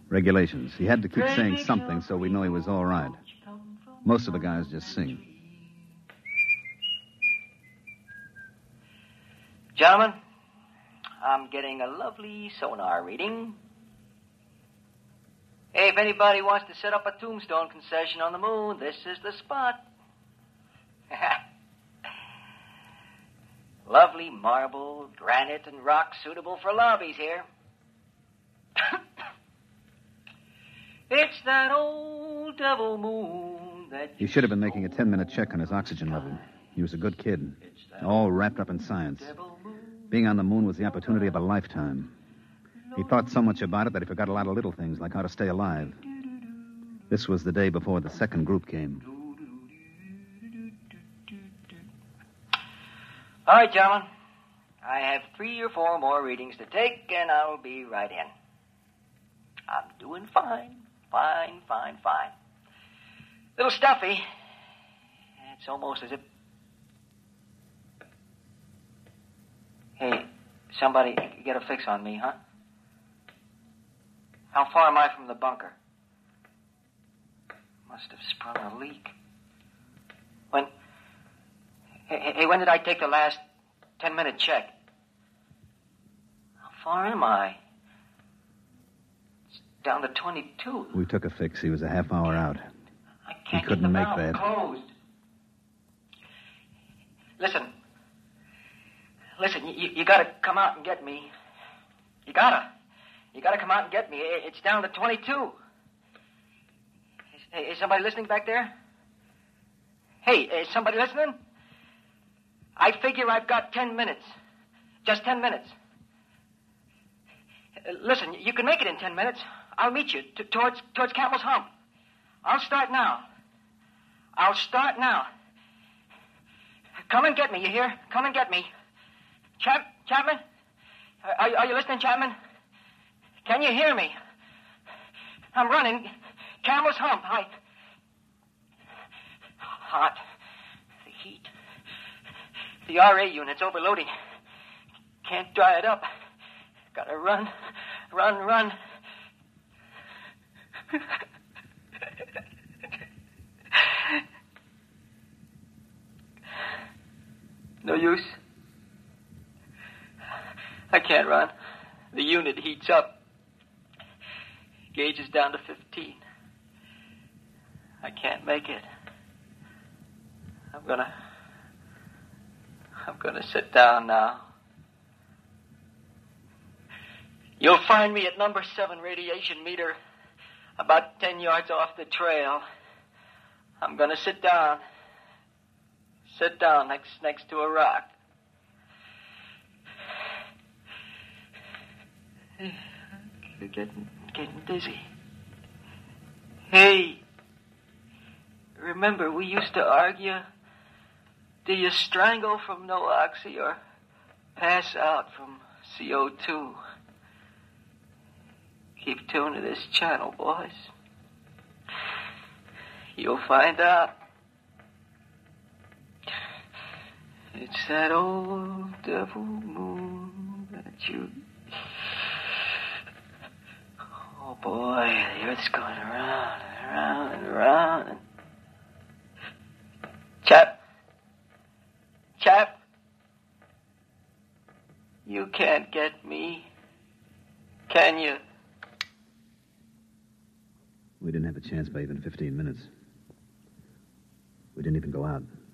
Regulations. He had to keep saying something so we know he was all right. Most of the guys just sing. Gentlemen, I'm getting a lovely sonar reading. Hey, if anybody wants to set up a tombstone concession on the moon, this is the spot. Lovely marble, granite, and rock suitable for lobbies here. It's that old devil moon that... He should have been making a 10-minute check on his oxygen level. He was a good kid, all wrapped up in science. Being on the moon was the opportunity of a lifetime. He thought so much about it that he forgot a lot of little things, like how to stay alive. This was the day before the second group came. All right, gentlemen. I have 3 or 4 more readings to take, and I'll be right in. I'm doing fine. Fine. Little stuffy. It's almost as if... Hey, somebody get a fix on me, huh? How far am I from the bunker? Must have sprung a leak. When... Hey, when did I take the last 10-minute check? How far am I? It's down to 22. We took a fix. He was a half hour out. I can't He couldn't get the make valve that. Closed. Listen, you gotta come out and get me. You gotta come out and get me. It's down to 22. Is somebody listening back there? Hey, is somebody listening? I figure I've got 10 minutes. Just 10 minutes. Listen, you can make it in 10 minutes. I'll meet you towards Camel's Hump. I'll start now. Come and get me, you hear? Come and get me. Chapman? Are you listening, Chapman? Can you hear me? I'm running. Camel's Hump. Hot. The heat. The RA unit's overloading. Can't dry it up. Gotta run. No use. I can't run. The unit heats up. Gauge is down to 15. I can't make it. I'm gonna sit down now. You'll find me at number 7 radiation meter, about 10 yards off the trail. I'm gonna sit down. Sit down next to a rock. Getting dizzy. Hey, remember we used to argue? Do you strangle from no oxy or pass out from CO2? Keep tuned to this channel, boys. You'll find out. It's that old devil moon that you... Oh, boy, the Earth's going around and around and around. Chap, you can't get me, can you? We didn't have a chance by even 15 minutes. We didn't even go out.